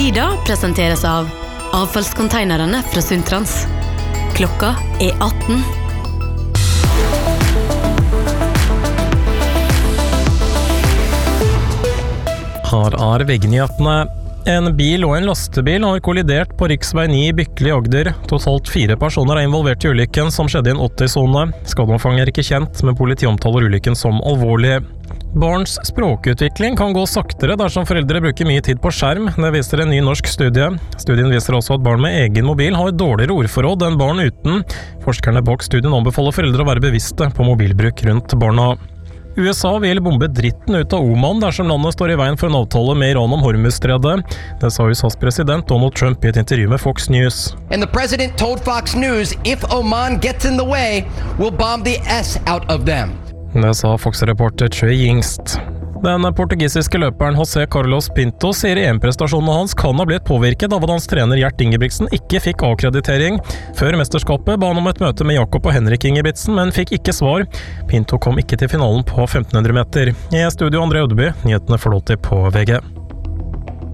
Sida presenteres av avfallskonteinerne fra Sundtrans. Klokka 18. Her VG-nyhetene. En bil og en lastebil har kollidert på riksvei 9 i Bykle i Agder. Totalt 4 personer er involvert i ulykken som skjedde i en 80-sone. Skadeomfanget er ikke kjent, men politiet omtaler ulykken som alvorlig. Barns språkutvikling kan gå saktere dersom foreldre bruker mye tid på skjerm. Det viser en ny norsk studie. Studien viser også at barn med egen mobil har dårligere ordforråd enn barn uten. Forskerne bak studien anbefaler foreldre å være bevisste på mobilbruk rundt barna. USA vil bombe dritten ut av Oman dersom landet står i veien for en avtale med Iran om Hormuzstredet. Det sa USAs president Donald Trump i et intervju med Fox News. And the president told Fox News, if Oman gets in the way, we'll bomb the S out of them. Det sa Fox-reporter Trey Yingst. Den portugisiske løperen José Carlos Pinto sier EM-prestasjonene hans kan ha blitt påvirket av at hans trener Gjert Ingebrigtsen ikke fikk akkreditering. Før mesterskapet ba han om et møte med Jakob og Henrik Ingebrigtsen, men fikk ikke svar. Pinto kom ikke til finalen på 1500 meter. I studio André Ødeby, nyhetene får lov til på VG.